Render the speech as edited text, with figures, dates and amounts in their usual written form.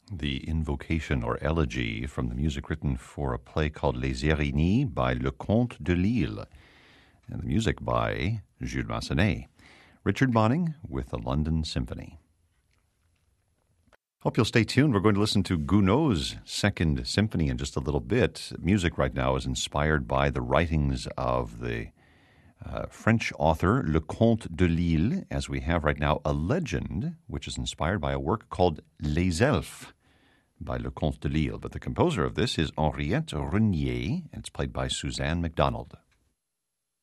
The invocation or elegy from the music written for a play called Les Erinis by Leconte de Lisle, and the music by Jules Massenet. Richard Bonning with the London Symphony. Hope you'll stay tuned. We're going to listen to Gounod's Second Symphony in just a little bit. Music right now is inspired by the writings of the French author Leconte de Lisle, as we have right now a legend which is inspired by a work called Les Elfes by Leconte de Lisle. But the composer of this is Henriette Renier, and it's played by Suzanne MacDonald.